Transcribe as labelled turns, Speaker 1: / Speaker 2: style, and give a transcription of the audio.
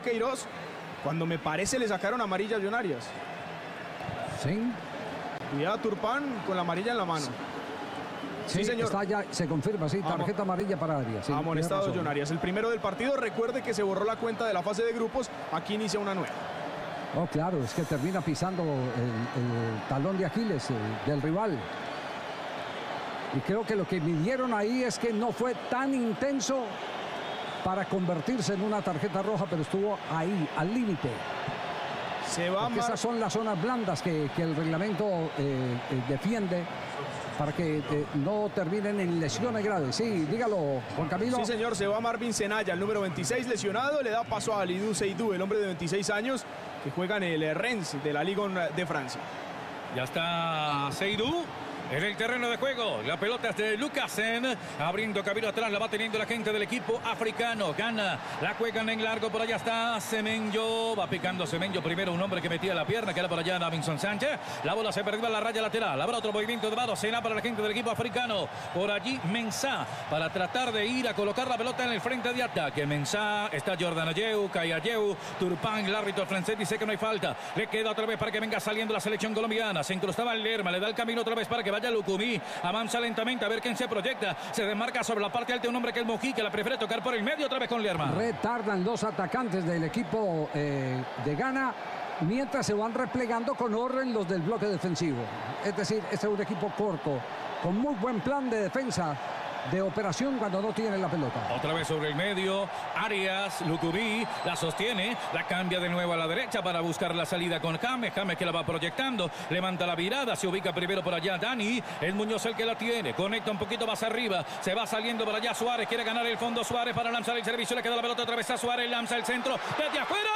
Speaker 1: señor Queiroz, cuando me parece le sacaron amarilla a John Arias.
Speaker 2: Sí.
Speaker 1: Cuidado Turpán con la amarilla en la mano.
Speaker 2: Sí, señor. Está ya, se confirma, sí, tarjeta amarilla para Arias. Sí,
Speaker 1: amonestado John Arias. El primero del partido, recuerde que se borró la cuenta de la fase de grupos, aquí inicia una nueva.
Speaker 2: Oh, claro, es que termina pisando el talón de Aquiles del rival. Y creo que lo que midieron ahí es que no fue tan intenso para convertirse en una tarjeta roja, pero estuvo ahí, al límite. Porque esas son las zonas blandas que el reglamento defiende para que no terminen en lesiones graves. Sí, dígalo, Juan Camilo.
Speaker 1: Sí, señor, se va Marvin Senaya, el número 26 lesionado, le da paso a Alidou Seydou, el hombre de 26 años que juega en el Rennes de la Ligue 1 de Francia.
Speaker 3: Ya está Seydou en el terreno de juego. La pelota es de Lucasen, abriendo camino atrás, la va teniendo la gente del equipo africano. Gana, la juegan en largo, por allá está Semenyo, va picando Semenyo primero, un hombre que metía la pierna, que era por allá Davinson Sánchez. La bola se perdió a la raya lateral, habrá otro movimiento de mano, será para la gente del equipo africano. Por allí Mensah, para tratar de ir a colocar la pelota en el frente de ataque. Mensah, está Jordan Ayew, Kai Ayew, Turpán, el árbitro francés dice que no hay falta. Le queda otra vez para que venga saliendo la selección colombiana. Se incrustaba el Lerma, le da el camino otra vez para que vaya Lucumí, avanza lentamente a ver quién se proyecta, se desmarca sobre la parte alta un hombre que es Mojica, la prefiere tocar por el medio otra vez con Lerma.
Speaker 2: Retardan los atacantes del equipo de Ghana mientras se van replegando con orden los del bloque defensivo. Es decir, este es un equipo corto, con muy buen plan de defensa, de operación cuando no tiene la pelota.
Speaker 3: Otra vez sobre el medio, Arias, Lucubí, la sostiene, la cambia de nuevo a la derecha para buscar la salida con James que la va proyectando, levanta la virada, se ubica primero por allá Dani, el Muñoz el que la tiene, conecta un poquito más arriba, se va saliendo por allá Suárez, quiere ganar el fondo Suárez para lanzar el servicio, le queda la pelota otra vez a Suárez, lanza el centro, desde afuera.